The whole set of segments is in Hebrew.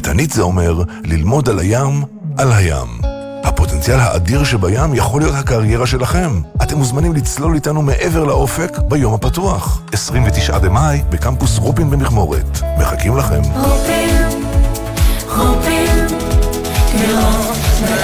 דיאטנית זה אומר ללמוד על הים, על הים. הפוטנציאל האדיר שבים יכול להיות הקריירה שלכם. אתם מוזמנים לצלול איתנו מעבר לאופק ביום הפתוח. 29 במאי בקמפוס רופין במכמורת. מחכים לכם. רופין, לראות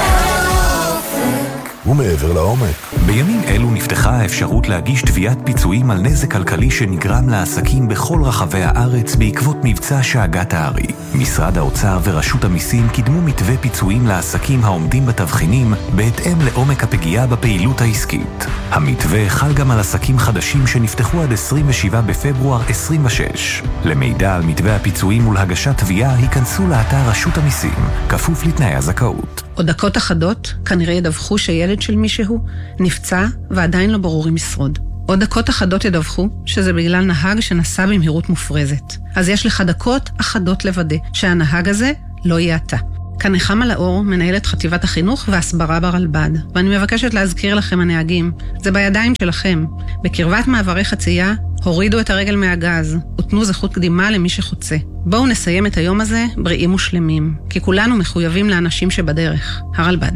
ומעבר לעומק. בימים אלו נפתחה האפשרות להגיש תביעת פיצויים על נזק כלכלי שנגרם לעסקים בכל רחבי הארץ בעקבות מבצע שאגת הארי. משרד האוצר ורשות המיסים קידמו מתווה פיצויים לעסקים העומדים בתבחינים בהתאם לעומק הפגיעה בפעילות העסקית. המתווה חל גם על עסקים חדשים שנפתחו עד 27 בפברואר 26. למידע על מתווה הפיצויים ולהגשת תביעה היכנסו לאתר רשות המיסים, כפוף לתנאי הזכאות. עוד דקות אחדות כנראה ידווחו שילד של מישהו נפצע ועדיין לא ברור אם ישרוד. עוד דקות אחדות ידווחו שזה בגלל נהג שנסע במהירות מופרזת. אז יש לך דקות אחדות לוודא שהנהג הזה לא יהיה אתה. כאן נחמה לאור, מנהלת חטיבת החינוך והסברה ברלב"ד. ואני מבקשת להזכיר לכם הנהגים, זה בידיים שלכם. בקרבת מעברי חצייה, הורידו את הרגל מהגז, ותנו זכות קדימה למי שחוצה. בואו נסיים את היום הזה בריאים ושלמים, כי כולנו מחויבים לאנשים שבדרך. הרלב"ד.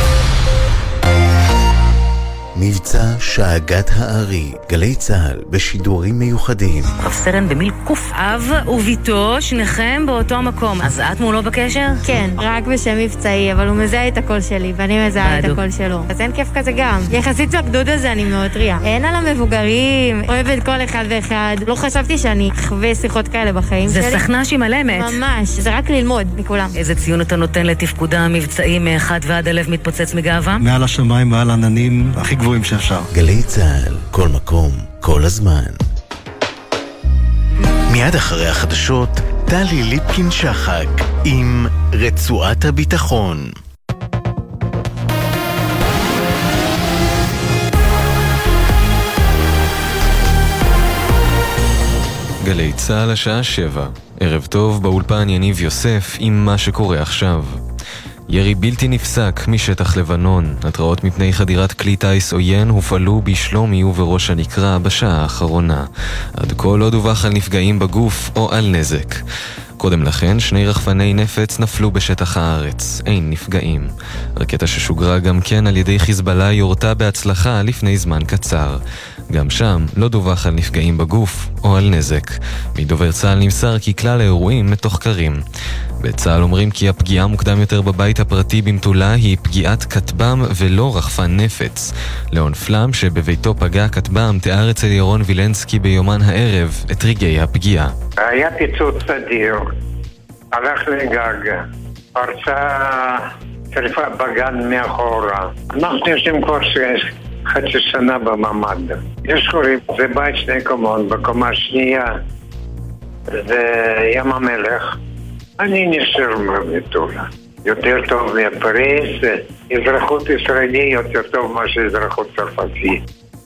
מבצע שאגת הארי, גלי צהל בשידורים מיוחדים. רב סרן במיל קוף, אב וביתו, שניכם באותו מקום. אז את מולו בקשר? כן, רק בשם מבצעי, אבל הוא מזהה את הקול שלי, ואני מזהה את הקול שלו. אז אין כיף כזה גם. יחסית לגדוד הזה אני מאוד טריה. אין על המבוגרים, אוהבת כל אחד ואחד. לא חשבתי שאני אחווה שיחות כאלה בחיים שלי. זה סכנה שהיא מלמת. ממש, זה רק ללמוד מכולם. איזה ציון אתה נותן לתפקודה המבצעי מ1 ועד 1000 מתפוצץ מגאווה? מעל השמיים, מעל עננים, הכי גבוהים שאפשר. גלי צהל, כל מקום, כל הזמן. מיד אחרי החדשות, טלי ליפקין שחק עם רצועת הביטחון. גלי צהל השעה 7. ערב טוב, באולפן יניב יוסף עם מה שקורה עכשיו. ירי בלתי נפסק משטח לבנון. התראות מפני חדירת כלי טייס עוין הופעלו בשלומי ובראש הנקרה בשעה האחרונה. עד כה לא דווח על נפגעים בגוף או על נזק. קודם לכן, 2 רחפני נפץ נפלו בשטח הארץ. אין נפגעים. רקטה ששוגרה גם כן על ידי חיזבאללה יורתה בהצלחה לפני זמן קצר. גם שם לא דווח על נפגעים בגוף או על נזק. מדובר צה"ל נמסר כי כלל האירועים מתוחקרים. בצה"ל אומרים כי הפגיעה מוקדם יותר בבית הפרטי במטולה היא פגיעת כטב"ם ולא רחפן נפץ. לאון פלם שבביתו פגע כטב"ם תיאר אצל ירון וילנסקי ביומן הערב את רגעי הפגיעה. היה פיצוץ אדיר, הלך לגג, פרצה שריפה בגן מאחורה. אנחנו יושבים כבר חצי שנה בממ"ד. יש חורים, זה בית 2 קומות, בקומה שנייה זה ים המלך. אני נשאר במטולה. יותר טוב מפריס, אזרחות ישראלי יותר טוב מה שאזרחות צרפתי.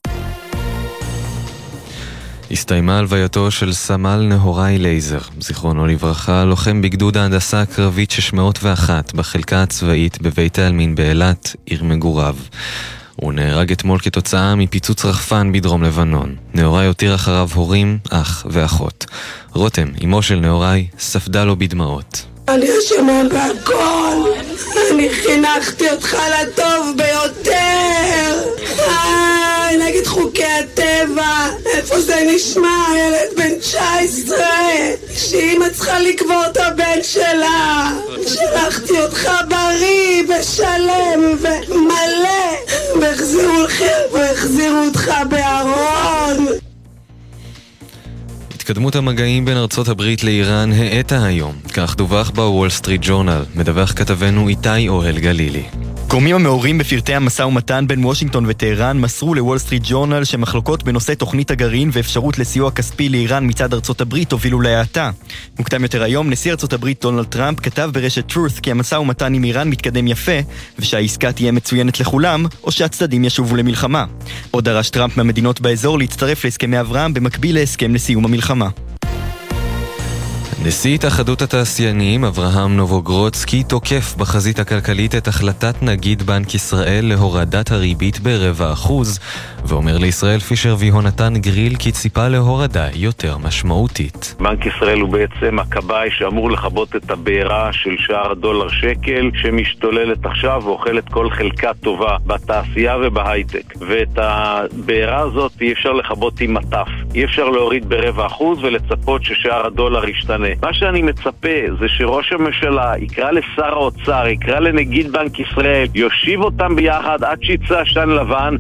הסתיימה הלווייתו של סמל נהוראי לייזר, זיכרונו לברכה, לוחם בגדוד ההנדסה הקרבית 601 בחלקה הצבאית בבית העלמין באילת, עיר מגוריו. הוא נהרג אתמול כתוצאה מפיצוץ רחפן בדרום לבנון. נהוראי הותיר אחריו הורים, אח ואחות. רותם, אמו של נהוראי, ספדה לו בדמעות. אני אשמה בהכל, אני חינכתי אותך לטוב ביותר. נגד חוקי הטבע, איפה זה נשמע? ילד בן 19 שאמא צריכה לקבור את הבן שלה. שלחתי אותך בריא בשלם ומלא, והחזירו אותך בארון. התקדמות המגעים בין ארצות הברית לאיראן האטה היום, כך דווח בוול סטריט ג'ורנל, מדווח כתבנו איתי אוהל גלילי. גורמים המעורים בפרטי המשא ומתן בין וושינגטון וטהרן מסרו לוול סטריט ג'ורנל שמחלוקות בנושא תוכנית הגרעין ואפשרות לסיוע כספי לאיראן מצד ארצות הברית הובילו להאטה. מוקדם יותר היום, נשיא ארצות הברית דונלד טראמפ כתב ברשת Truth כי המשא ומתן עם איראן מתקדם יפה ושהעסקה תהיה מצוינת לכולם או שהצדדים ישובו למלחמה. עוד דרש טראמפ מהמדינות באזור להצטרף להסכמי אברהם במקביל להסכם לסיום המלחמה. נשיא התאחדות התעשיינים אברהם נובוגרודסקי תוקף בחזית הכלכלית את החלטת נגיד בנק ישראל להורדת הריבית ב0.25%, ואומר לישראל פישר ויהונתן גריל כי ציפה להורדה יותר משמעותית. בנק ישראל הוא בעצם הכבאי שאמור לחבות את הבעירה של שער הדולר שקל שמשתוללת עכשיו ואוכלת כל חלקה טובה בתעשייה ובהייטק, ואת הבעירה הזאת אי אפשר לחבות עם מטף, אי אפשר להוריד ב0.25% ולצפות ששער הדולר ישתנה. מה שאני מצפה זה שראש הממשלה יקרא לשר האוצר, יקרא לנגיד בנק ישראל, יושיב אותם ביחד עד שיצא עשן לבן.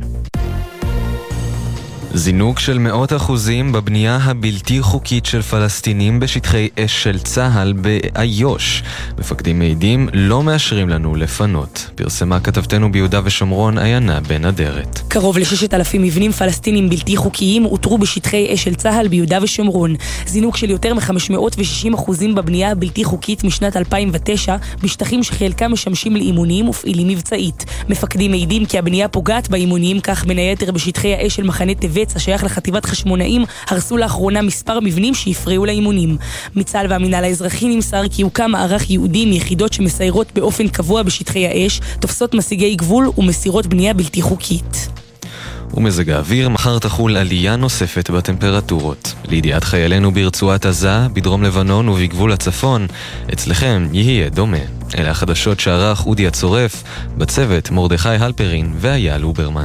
זינוק של 100% בבנייה הבלתי חוקית של פלסטינים בשטחי אש של צהל באיו"ש. מפקדים מעידים לא מאשרים לנו לפנות. פרסמה כתבתנו ביהודה ושומרון עיינה בן אדרת. קרוב ל6,000 מבנים פלסטינים בלתי חוקיים הותרו בשטחי אש של צהל ביהודה ושומרון. זינוק של יותר מ560% בבנייה הבלתי חוקית משנת 2009 בשטחים שחלקם משמשים לאימונים ופעילים מבצעית. מפקדים מעידים כי הבנייה פוגעת באימונים, כך בין היתר בשטחי האש של מחנה טבת השייך לחטיבת חשמונאים הרסו לאחרונה מספר מבנים שהפריעו לאימונים. מצה"ל והמינהל האזרחי נמסר כי הוקם מערך ייעודי עם יחידות שמסיירות באופן קבוע בשטחי האש, תופסות משיגי גבול ומסירות בנייה בלתי חוקית. ומזג האוויר, מחר תחול עלייה נוספת בטמפרטורות. לידיעת חיילינו ברצועת עזה, בדרום לבנון ובגבול הצפון, אצלכם יהיה דומה. אלה החדשות שערך אודי הצורף, בצוות מרדכי הלפרין ואייל אוברמן.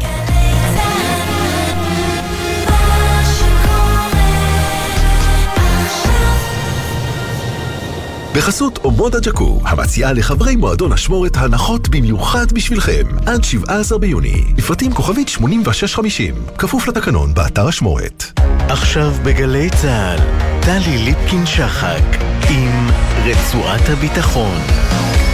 בחסות אומודה ג'קו, המציעה לחברי מועדון השמורת הנחות במיוחד בשבילכם, עד 17 ביוני. לפרטים כוכבית 8650, כפוף לתקנון באתר השמורת. עכשיו בגלי צהל, טלי ליפקין שחק עם רצועת הביטחון.